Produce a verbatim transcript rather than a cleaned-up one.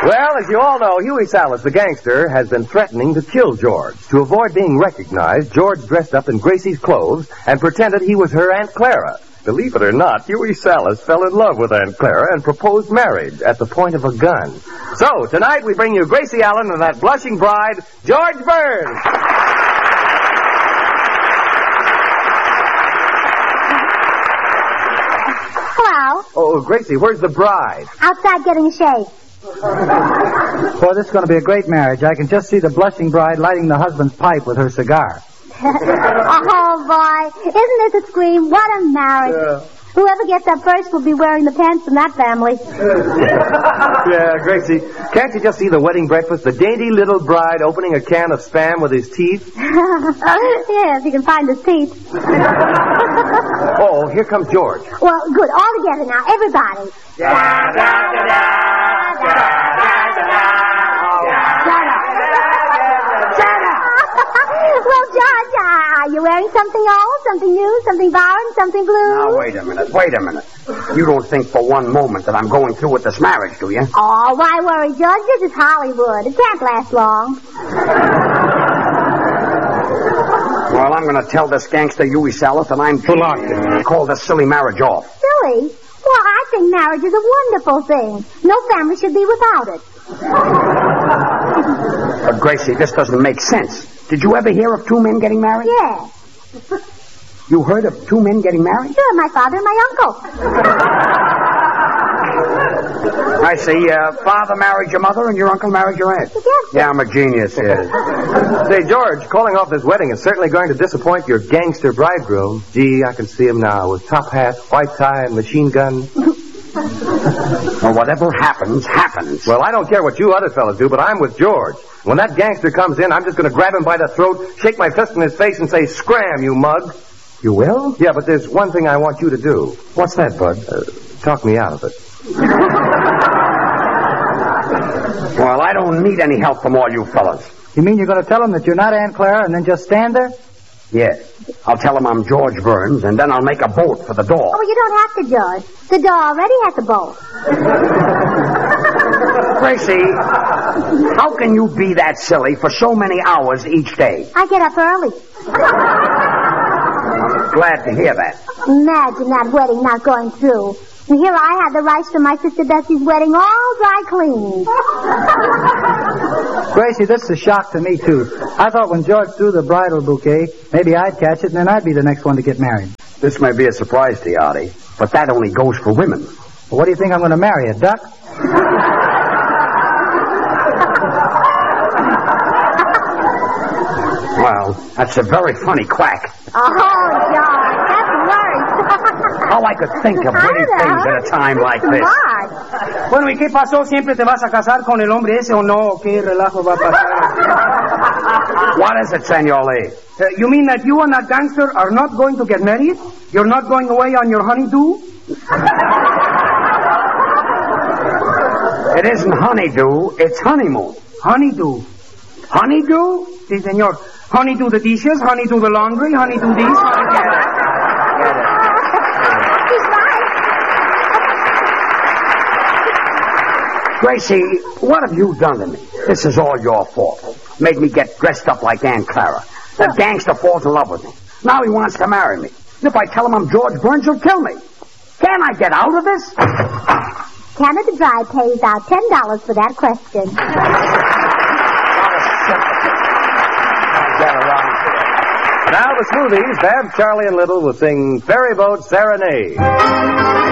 Well, as you all know, Huey Salas, the gangster, has been threatening to kill George. To avoid being recognized, George dressed up in Gracie's clothes and pretended he was her Aunt Clara. Believe it or not, Huey Salas fell in love with Aunt Clara and proposed marriage at the point of a gun. So, tonight we bring you Gracie Allen and that blushing bride, George Burns. Hello. Oh, Gracie, where's the bride? Outside getting a shave. Boy, this is going to be a great marriage. I can just see the blushing bride lighting the husband's pipe with her cigar. Oh, boy. Isn't this a scream? What a marriage. Yeah. Whoever gets up first will be wearing the pants from that family. Yeah, Gracie, can't you just see the wedding breakfast? The dainty little bride opening a can of Spam with his teeth? Yes, he can find his teeth. Oh, here comes George. Well, good. All together now. Everybody. Da, da, da, da, da, da, da. Well, George, uh, are you wearing something old, something new, something borrowed, something blue? Now, wait a minute, wait a minute. You don't think for one moment that I'm going through with this marriage, do you? Oh, why worry, George? This is Hollywood. It can't last long. Well, I'm going to tell this gangster Huey Salas that I'm too locked in. Call this silly marriage off. Silly? Well, I think marriage is a wonderful thing. No family should be without it. But, Gracie, this doesn't make sense. Did you ever hear of two men getting married? Yes. You heard of two men getting married? Sure, my father and my uncle. I see. Uh, father married your mother and your uncle married your aunt. Yes. Yeah, I'm a genius, yes. Say, George, calling off this wedding is certainly going to disappoint your gangster bridegroom. Gee, I can see him now with top hat, white tie, and machine gun. Well, whatever happens, happens. Well, I don't care what you other fellas do, but I'm with George. When that gangster comes in, I'm just going to grab him by the throat, shake my fist in his face, and say, "Scram, you mug." You will? Yeah, but there's one thing I want you to do. What's that, Bud? Uh, talk me out of it. Well, I don't need any help from all you fellas. You mean you're going to tell him that you're not Aunt Clara and then just stand there? Yes. I'll tell him I'm George Burns, and then I'll make a bolt for the door. Oh, you don't have to, George. The door already has a bolt. Gracie, how can you be that silly for so many hours each day? I get up early. I'm glad to hear that. Imagine that wedding not going through. And here I had the rice for my sister Bessie's wedding all dry cleaned. Gracie, this is a shock to me, too. I thought when George threw the bridal bouquet, maybe I'd catch it and then I'd be the next one to get married. This may be a surprise to you, Artie, but that only goes for women. Well, what do you think I'm going to marry, a duck? Well, that's a very funny quack. Oh, George, that's worse. How I could think of witty things at a time like this. Smart. Bueno, ¿y qué pasó? ¿Siempre te vas a casar con el hombre ese o no? ¿Qué relajo va a pasar? What is it, Senor Lee? Uh, you mean that you and that gangster are not going to get married? You're not going away on your honeydew? It isn't honeydew, it's honeymoon. Honeydew. Honeydew? Sí, señor. Honeydew the dishes, honeydew the laundry, honeydew this, honeydew that. He's right. Gracie, what have you done to me? This is all your fault. Made me get dressed up like Aunt Clara. The gangster falls in love with me. Now he wants to marry me. If I tell him I'm George Burns, he'll kill me. Can I get out of this? Canada Dry pays out ten dollars for that question. Now the Smoothies, Babs, Charlie, and Little will sing Ferryboat Serenade.